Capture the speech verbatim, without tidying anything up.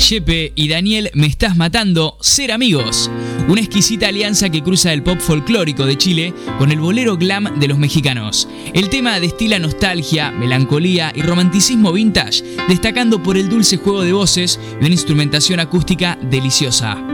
Yepe y Daniel Me Estás Matando, Ser Amigos. Una exquisita alianza que cruza el pop folclórico de Chile con el bolero glam de los mexicanos. El tema destila nostalgia, melancolía y romanticismo vintage, destacando por el dulce juego de voces y una instrumentación acústica deliciosa.